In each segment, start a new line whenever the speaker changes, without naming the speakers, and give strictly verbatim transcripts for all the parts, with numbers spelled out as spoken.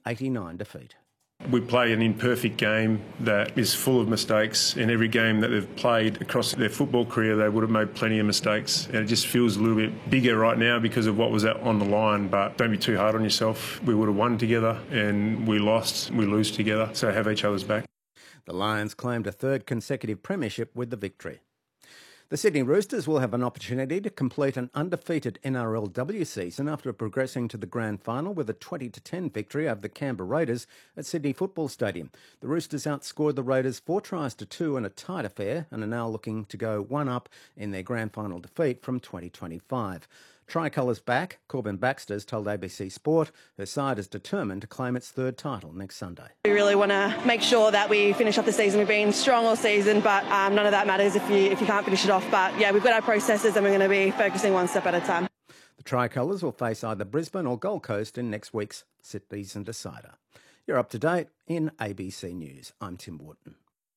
eighty-nine defeat.
We play an imperfect game that is full of mistakes. In every game that they've played across their football career, they would have made plenty of mistakes. And it just feels a little bit bigger right now because of what was on the line. But don't be too hard on yourself. We would have won together and we lost, we lose together. So have each other's back.
The Lions claimed a third consecutive premiership with the victory. The Sydney Roosters will have an opportunity to complete an undefeated N R L W season after progressing to the grand final with a twenty to ten victory over the Canberra Raiders at Sydney Football Stadium. The Roosters outscored the Raiders four tries to two in a tight affair and are now looking to go one up in their grand final defeat from twenty twenty-five. Tricolour's back, Corbin Baxter's told A B C Sport her side is determined to claim its third title next Sunday.
We really want to make sure that we finish off the season. We've been strong all season, but um, none of that matters if you if you can't finish it off. But yeah, we've got our processes and we're going to be focusing one step at a time.
The Tricolours will face either Brisbane or Gold Coast in next week's Season Decider. You're up to date in A B C News. I'm Tim Wharton.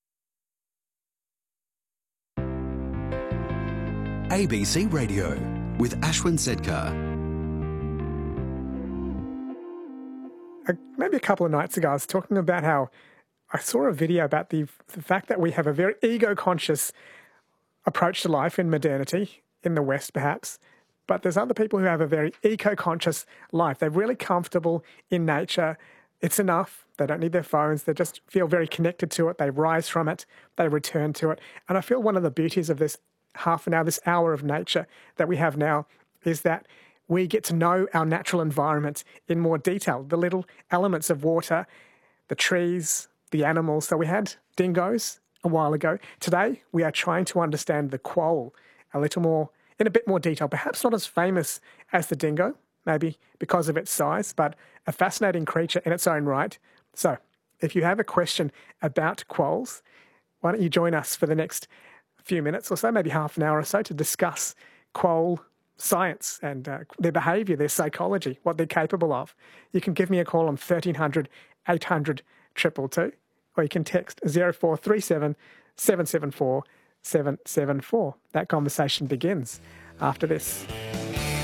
A B C Radio with Ashwin Sedkar.
Maybe a couple of nights ago, I was talking about how I saw a video about the, the fact that we have a very ego-conscious approach to life in modernity, in the West perhaps, but there's other people who have a very eco-conscious life. They're really comfortable in nature. It's enough. They don't need their phones. They just feel very connected to it. They rise from it. They return to it. And I feel one of the beauties of this half an hour, this hour of nature that we have now is that we get to know our natural environment in more detail, the little elements of water, the trees, the animals. So we had dingoes a while ago. Today, we are trying to understand the quoll a little more, in a bit more detail, perhaps not as famous as the dingo, maybe because of its size, but a fascinating creature in its own right. So if you have a question about quolls, why don't you join us for the next few minutes or so, maybe half an hour or so, to discuss quoll science and uh, their behaviour, their psychology, what they're capable of. You can give me a call on thirteen hundred, eight hundred, two two two, or you can text zero four three seven, seven seven four, seven seven four. That conversation begins after this.